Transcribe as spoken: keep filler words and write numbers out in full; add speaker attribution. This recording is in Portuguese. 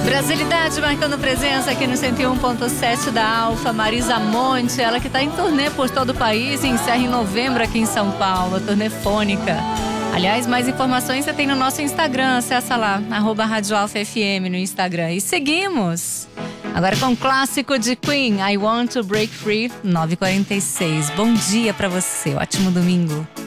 Speaker 1: Brasilidade marcando presença aqui no cento e um ponto sete da Alfa. Marisa Monte, ela que está em turnê por todo o país e encerra em novembro aqui em São Paulo, a turnê fônica. Aliás, mais informações você tem no nosso Instagram, acessa lá, arroba Rádio Alfa F M no Instagram. E seguimos! Agora com o clássico de Queen, I Want to Break Free, nove e quarenta e seis. Bom dia pra você, ótimo domingo.